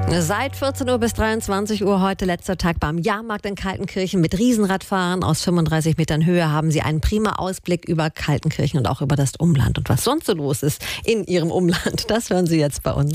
Seit 14 Uhr bis 23 Uhr heute letzter Tag beim Jahrmarkt in Kaltenkirchen mit Riesenradfahren. Aus 35 Metern Höhe haben Sie einen prima Ausblick über Kaltenkirchen und auch über das Umland. Und was sonst so los ist in Ihrem Umland, das hören Sie jetzt bei uns.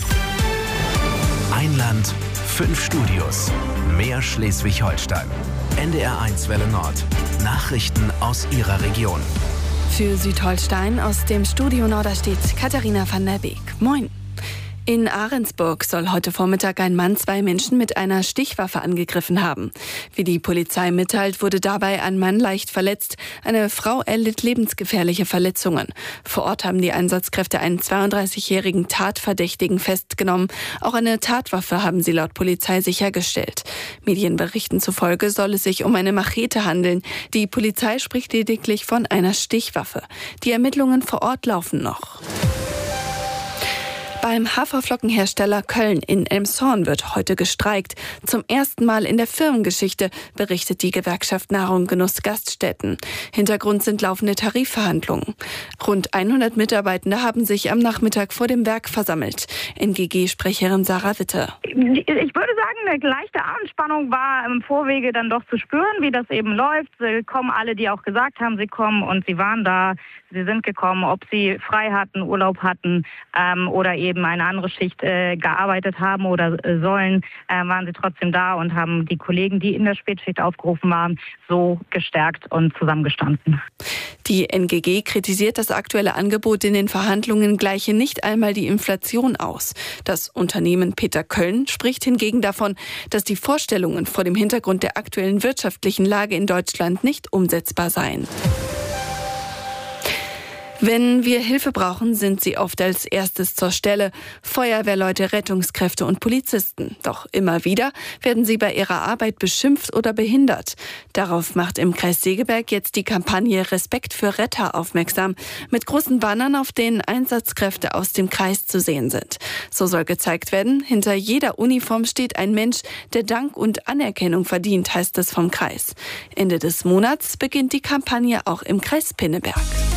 Ein Land, 5 Studios. Mehr Schleswig-Holstein. NDR1 Welle Nord. Nachrichten aus Ihrer Region. Für Südholstein aus dem Studio Norderstedt Katharina van der Beek. Moin. In Ahrensburg soll heute Vormittag ein Mann 2 Menschen mit einer Stichwaffe angegriffen haben. Wie die Polizei mitteilt, wurde dabei ein Mann leicht verletzt. Eine Frau erlitt lebensgefährliche Verletzungen. Vor Ort haben die Einsatzkräfte einen 32-jährigen Tatverdächtigen festgenommen. Auch eine Tatwaffe haben sie laut Polizei sichergestellt. Medienberichten zufolge soll es sich um eine Machete handeln. Die Polizei spricht lediglich von einer Stichwaffe. Die Ermittlungen vor Ort laufen noch. Beim Haferflockenhersteller Köln in Elmshorn wird heute gestreikt. Zum ersten Mal in der Firmengeschichte, berichtet die Gewerkschaft Nahrung Genuss Gaststätten. Hintergrund sind laufende Tarifverhandlungen. Rund 100 Mitarbeitende haben sich am Nachmittag vor dem Werk versammelt. NGG-Sprecherin Sarah Witte. Ich würde sagen, eine leichte Anspannung war im Vorwege dann doch zu spüren, wie das eben läuft. Sie kommen alle, die auch gesagt haben, sie kommen, und sie waren da. Sie sind gekommen, ob sie frei hatten, Urlaub hatten oder eben eine andere Schicht gearbeitet haben oder sollen, waren sie trotzdem da und haben die Kollegen, die in der Spätschicht aufgerufen waren, so gestärkt und zusammengestanden. Die NGG kritisiert, das aktuelle Angebot in den Verhandlungen gleiche nicht einmal die Inflation aus. Das Unternehmen Peter Köln spricht hingegen davon, dass die Vorstellungen vor dem Hintergrund der aktuellen wirtschaftlichen Lage in Deutschland nicht umsetzbar seien. Wenn wir Hilfe brauchen, sind sie oft als erstes zur Stelle. Feuerwehrleute, Rettungskräfte und Polizisten. Doch immer wieder werden sie bei ihrer Arbeit beschimpft oder behindert. Darauf macht im Kreis Segeberg jetzt die Kampagne Respekt für Retter aufmerksam. Mit großen Bannern, auf denen Einsatzkräfte aus dem Kreis zu sehen sind. So soll gezeigt werden, hinter jeder Uniform steht ein Mensch, der Dank und Anerkennung verdient, heißt es vom Kreis. Ende des Monats beginnt die Kampagne auch im Kreis Pinneberg.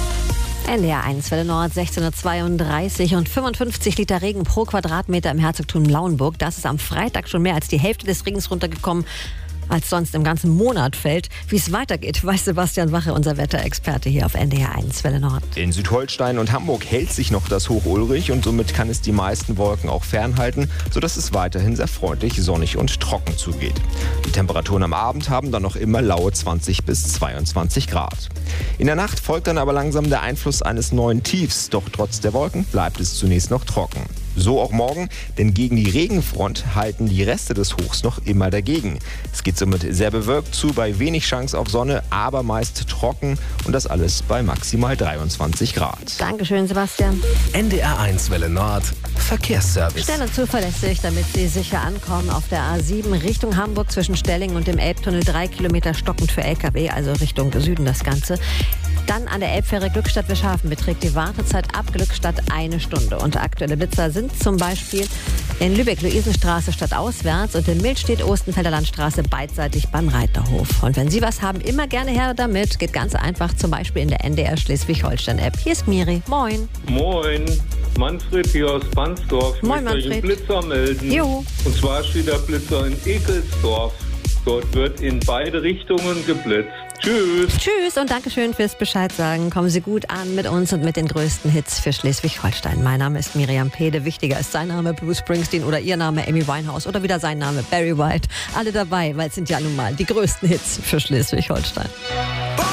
NDR1 Welle Nord, 16:32 und 55 Liter Regen pro Quadratmeter im Herzogtum Lauenburg. Das ist am Freitag schon mehr als die Hälfte des Regens runtergekommen, als sonst im ganzen Monat fällt. Wie es weitergeht, weiß Sebastian Wache, unser Wetterexperte hier auf NDR1 Welle Nord. In Südholstein und Hamburg hält sich noch das Hoch Ulrich und somit kann es die meisten Wolken auch fernhalten, sodass es weiterhin sehr freundlich, sonnig und trocken zugeht. Die Temperaturen am Abend haben dann noch immer laue 20 bis 22 Grad. In der Nacht folgt dann aber langsam der Einfluss eines neuen Tiefs, doch trotz der Wolken bleibt es zunächst noch trocken. So auch morgen, denn gegen die Regenfront halten die Reste des Hochs noch immer dagegen. Es geht somit sehr bewölkt zu, bei wenig Chance auf Sonne, aber meist trocken, und das alles bei maximal 23 Grad. Dankeschön, Sebastian. NDR1 Welle Nord. Verkehrsservice. Schnell und zuverlässig, damit Sie sicher ankommen. Auf der A7 Richtung Hamburg zwischen Stellingen und dem Elbtunnel 3 Kilometer stockend für LKW, also Richtung Süden das Ganze. Dann an der Elbfähre Glückstadt-Wischhafen beträgt die Wartezeit ab Glückstadt 1 Stunde. Und aktuelle Blitzer sind zum Beispiel in Lübeck-Luisenstraße stadtauswärts und in Milstedt-Ostenfelder Landstraße beidseitig beim Reiterhof. Und wenn Sie was haben, immer gerne her damit. Geht ganz einfach, zum Beispiel in der NDR Schleswig-Holstein-App. Hier ist Miri. Moin. Moin. Manfred hier aus Bansdorf. Moin, ich möchte euch einen Blitzer melden. Jo. Und zwar steht der Blitzer in Ekelsdorf. Dort wird in beide Richtungen geblitzt. Tschüss. Tschüss und Dankeschön fürs Bescheid sagen. Kommen Sie gut an mit uns und mit den größten Hits für Schleswig-Holstein. Mein Name ist Miriam Pede. Wichtiger ist sein Name Bruce Springsteen oder Ihr Name Amy Winehouse oder wieder sein Name Barry White. Alle dabei, weil es sind ja nun mal die größten Hits für Schleswig-Holstein.